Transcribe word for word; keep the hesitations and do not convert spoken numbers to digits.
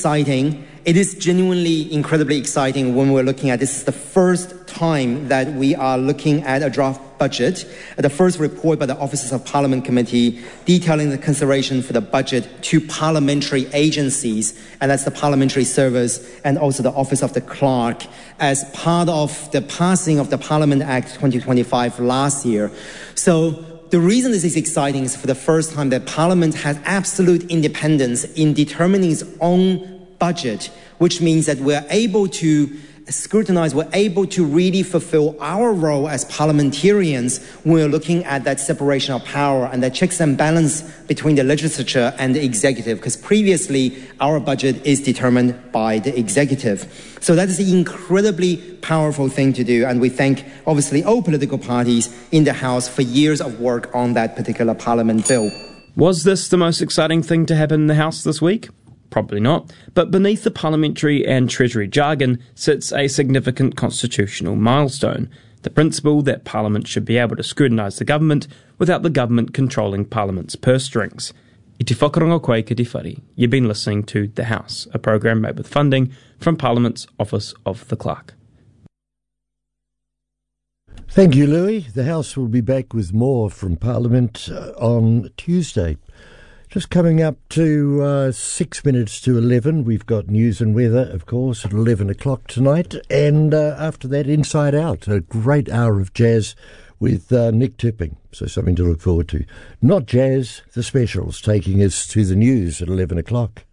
exciting. It is genuinely incredibly exciting when we're looking at this is the first time that we are looking at a draft budget, the first report by the Offices of Parliament Committee detailing the consideration for the budget to parliamentary agencies, and that's the Parliamentary Service and also the Office of the Clerk, as part of the passing of the Parliament Act twenty twenty-five last year. So the reason this is exciting is for the first time that Parliament has absolute independence in determining its own budget, which means that we're able to scrutinize, we're able to really fulfill our role as parliamentarians when we're looking at that separation of power and that checks and balance between the legislature and the executive, because previously our budget is determined by the executive. So that is an incredibly powerful thing to do, and we thank obviously all political parties in the House for years of work on that particular Parliament bill. Was this the most exciting thing to happen in the House this week? Probably not, but beneath the parliamentary and treasury jargon sits a significant constitutional milestone, the principle that Parliament should be able to scrutinise the government without the government controlling Parliament's purse strings. I te whakarongo koe ki te whare. You've been listening to The House, a programme made with funding from Parliament's Office of the Clerk. Thank you, Louis. The House will be back with more from Parliament uh, on Tuesday. Just coming up to uh, six minutes to eleven, we've got news and weather, of course, at eleven o'clock tonight. And uh, after that, Inside Out, a great hour of jazz with uh, Nick Tipping. So something to look forward to. Not jazz, the specials, taking us to the news at eleven o'clock.